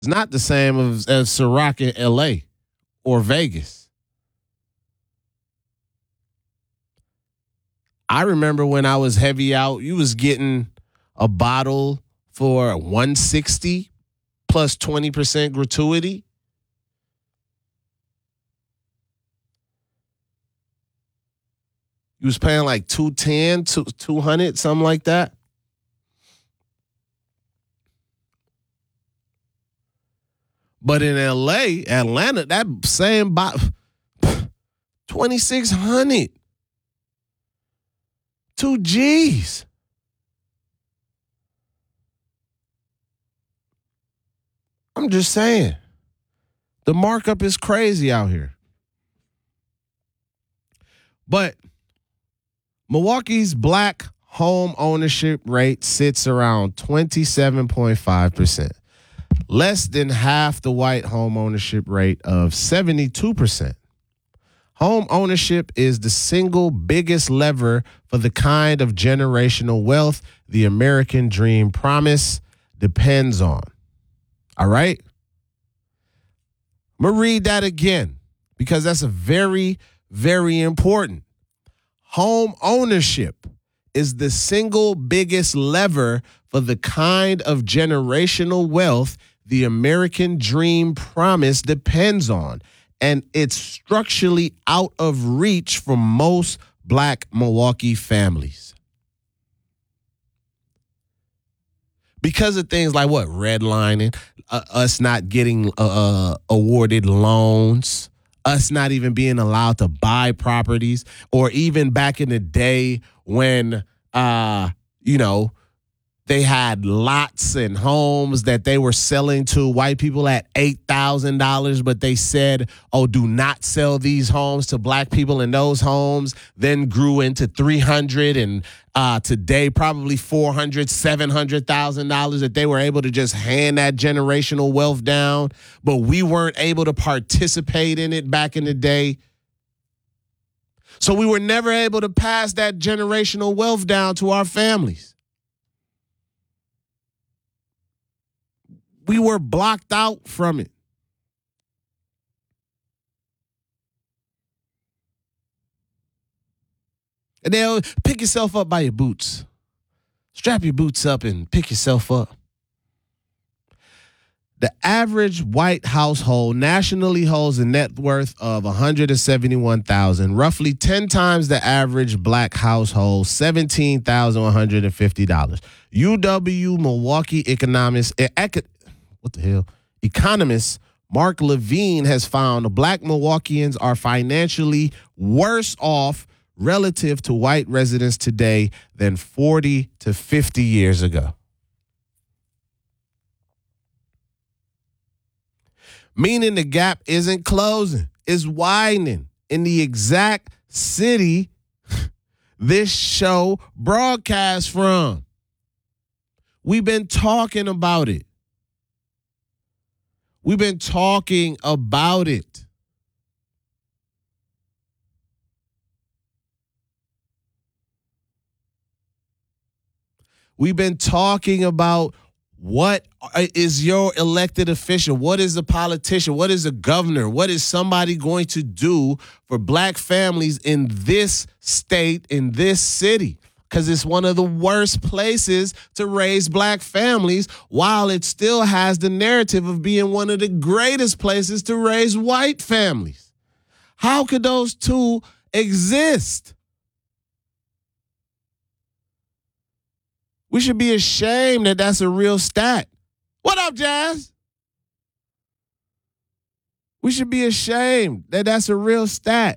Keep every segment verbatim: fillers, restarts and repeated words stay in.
It's not the same as, as Ciroc in L A or Vegas. I remember when I was heavy out, you was getting a bottle for one hundred sixty dollars plus twenty percent gratuity. You was paying like two ten, two hundred, something like that. But in L A, Atlanta, that same bottle, twenty-six hundred. Two G's. I'm just saying. The markup is crazy out here. But Milwaukee's black home ownership rate sits around twenty-seven point five percent, less than half the white home ownership rate of seventy-two percent. Home ownership is the single biggest lever for the kind of generational wealth the American dream promise depends on. All right? I'm going to read that again because that's a very, very important. Home ownership is the single biggest lever for the kind of generational wealth the American dream promise depends on. And it's structurally out of reach for most black Milwaukee families. Because of things like what? Redlining, uh, us not getting uh, awarded loans, us not even being allowed to buy properties, or even back in the day when, uh, you know, they had lots and homes that they were selling to white people at eight thousand dollars, but they said, oh, do not sell these homes to black people. And those homes then grew into three hundred thousand dollars and uh, today probably four hundred thousand dollars, seven hundred thousand dollars that they were able to just hand that generational wealth down. But we weren't able to participate in it back in the day. So we were never able to pass that generational wealth down to our families. We were blocked out from it. And they'll pick yourself up by your boots. Strap your boots up and pick yourself up. The average white household nationally holds a net worth of one hundred seventy-one thousand dollars, roughly ten times the average black household, seventeen thousand one hundred fifty dollars. U W Milwaukee economist, what the hell? Economist Mark Levine has found black Milwaukeeans are financially worse off relative to white residents today than forty to fifty years ago. Meaning the gap isn't closing, it's widening in the exact city this show broadcasts from. We've been talking about it. We've been talking about it. We've been talking about what is your elected official? What is a politician? What is a governor? What is somebody going to do for black families in this state, in this city? Because it's one of the worst places to raise black families, while it still has the narrative of being one of the greatest places to raise white families. How could those two exist? We should be ashamed that that's a real stat. What up, Jazz? We should be ashamed that that's a real stat.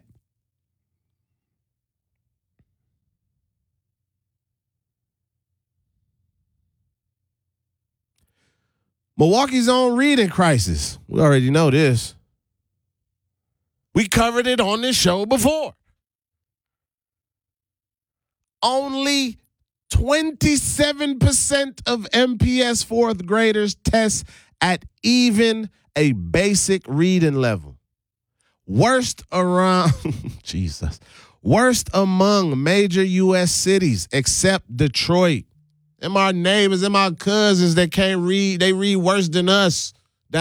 Milwaukee's own reading crisis. We already know this. We covered it on this show before. Only twenty-seven percent of M P S fourth graders test at even a basic reading level. Worst around, Jesus, worst among major U S cities except Detroit. Them our neighbors, them our cousins that can't read, they read worse than us.